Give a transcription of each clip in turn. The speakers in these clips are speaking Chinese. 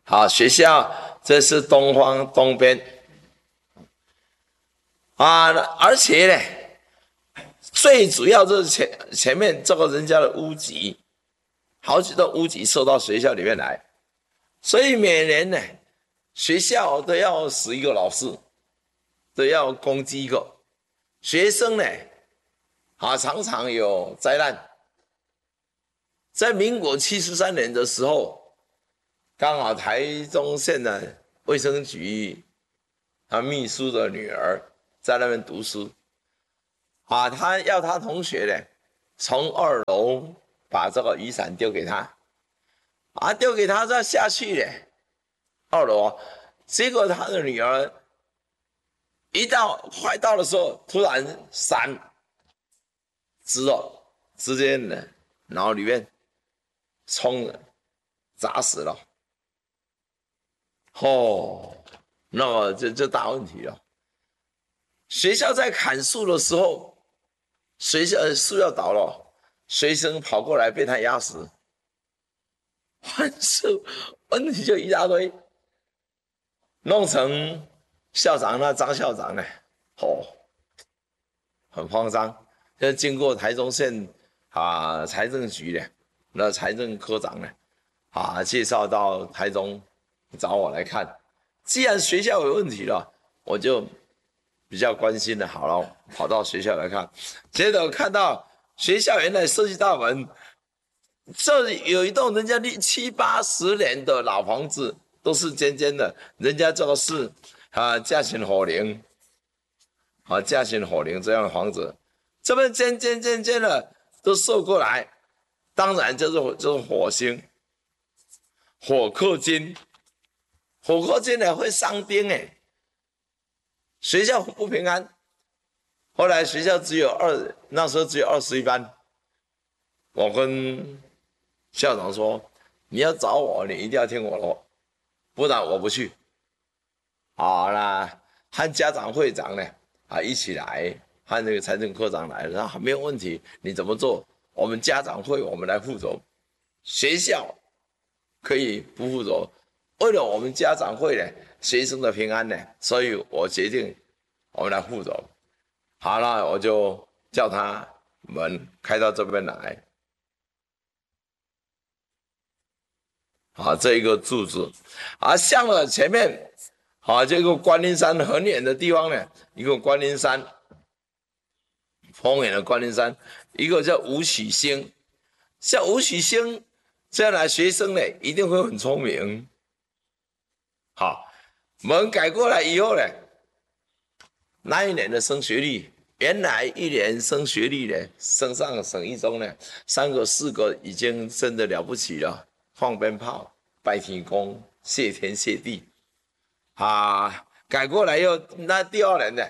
好，学校这是东边啊，而且呢，最主要就是前面这个人家的屋脊，好几个屋脊收到学校里面来，所以每年呢，学校都要死一个老师，都要攻击一个学生呢，常常有灾难。在民国73年的时候，刚好台中县的卫生局他秘书的女儿在那边读书，他要他同学呢从2楼把这个雨伞丢给他，丢给他再下去呢，2楼，结果他的女儿快到的时候，突然伞直接呢脑里面冲了，砸死了。那么就大问题了。学校在砍树的时候，树要倒了，学生跑过来被他压死，问题就一大堆，弄成校长张校长呢，很慌张。就经过台中县财政局的那财政科长呢，介绍到台中找我来看。既然学校有问题了，我就比较关心的，好了，跑到学校来看。结果看到学校原来设计大门，这有一栋人家70、80年的老房子，都是尖尖的，人家这个是嘉兴火灵，嘉兴火灵这样的房子，这边尖的都射过来，当然就是火星，火克金。火克金呢会伤兵学校不平安。后来学校那时候只有21班，我跟校长说，你要找我，你一定要听我的，不然我不去。好啦，和家长会长呢一起来，和那个财政科长来了，没有问题，你怎么做？我们家长会我们来负责，学校可以不负责。为了我们家长会呢，学生的平安呢，所以我决定我们来负责。好了，我就叫他们开到这边来。这一个柱子，向了前面，这个观音山很远的地方呢，一个观音山，丰原的观音山，一个叫吴曲星。像吴曲星这样的学生呢，一定会很聪明。门改过来以后呢，那一年的升学率，原来1年升学率呢，升上省一中呢，3个4个已经真的了不起了，放鞭炮、拜天公、谢天谢地，改过来又那第2年呢，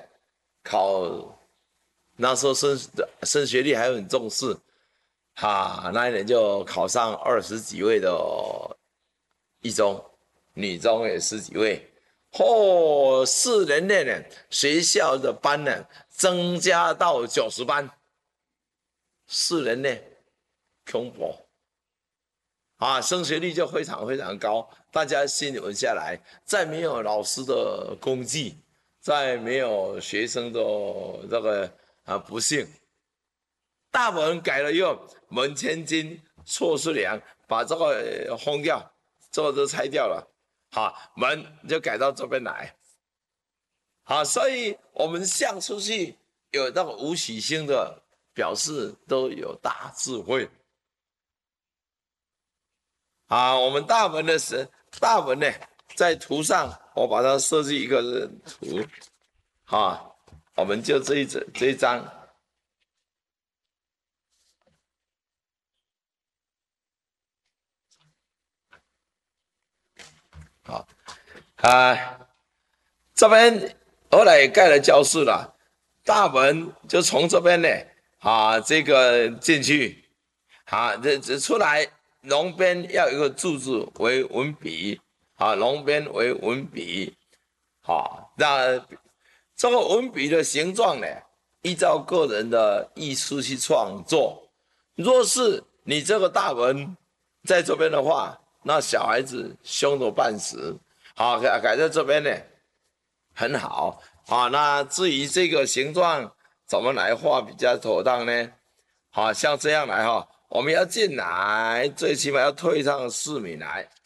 那时候升学率还很重视，那一年就考上20几位的一中，女中也10几位。4年内呢，学校的班呢增加到90班，4年内恐怖升学率就非常非常高，大家心里稳下来，再没有老师的功绩，再没有学生的这个不幸。大门改了以后，门千金错是梁，把这个轰掉，这个都拆掉了。门就改到这边来。所以我们向出去有那个吴曲星的表示都有大智慧。我们大门呢，在图上我把它设计一个图，我们就这一张。这边后来也盖了教室了，大门就从这边呢，这个进去，这出来，龙边要有一个柱子为文笔，龙边为文笔，那这个文笔的形状呢，依照个人的艺术去创作。若是你这个大门在这边的话， 那小孩子凶得半死，好，改在这边呢，很好，好，那至于这个形状怎么来画比较妥当呢？好，像这样来哈，我们要进来，最起码要退上4米来，